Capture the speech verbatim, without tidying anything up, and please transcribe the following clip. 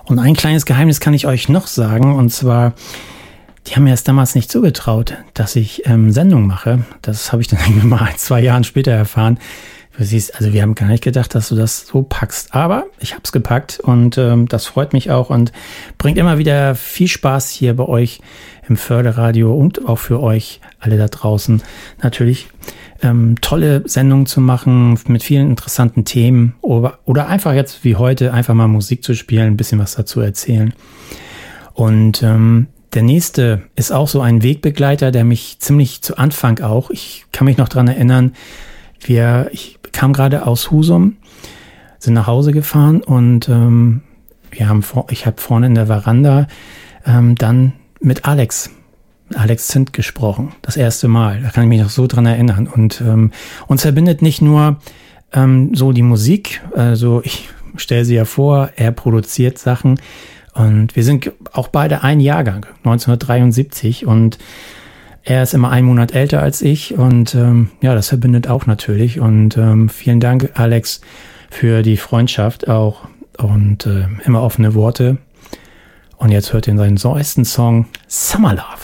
Und ein kleines Geheimnis kann ich euch noch sagen, und zwar, die haben mir es damals nicht zugetraut, dass ich ähm, Sendung mache. Das habe ich dann irgendwie mal ein, zwei Jahren später erfahren. Du siehst, also wir haben gar nicht gedacht, dass du das so packst. Aber ich habe es gepackt und ähm, das freut mich auch und bringt immer wieder viel Spaß hier bei euch im Förderradio und auch für euch alle da draußen natürlich ähm, tolle Sendungen zu machen mit vielen interessanten Themen oder, oder einfach jetzt wie heute einfach mal Musik zu spielen, ein bisschen was dazu erzählen. Und ähm, der nächste ist auch so ein Wegbegleiter, der mich ziemlich zu Anfang auch, ich kann mich noch dran erinnern, wir, ich kam gerade aus Husum, sind nach Hause gefahren und ähm, wir haben vor, ich habe vorne in der Veranda ähm, dann mit Alex, Alex Zint gesprochen, das erste Mal. Da kann ich mich noch so dran erinnern. Und ähm, uns verbindet nicht nur ähm, so die Musik, also ich stelle sie ja vor, er produziert Sachen und wir sind auch beide ein Jahrgang, neunzehnhundertdreiundsiebzig, und er ist immer einen Monat älter als ich und ähm, ja, das verbindet auch natürlich. Und ähm, vielen Dank, Alex, für die Freundschaft auch und äh, immer offene Worte. Und jetzt hört ihr seinen neuesten Song Summer Love.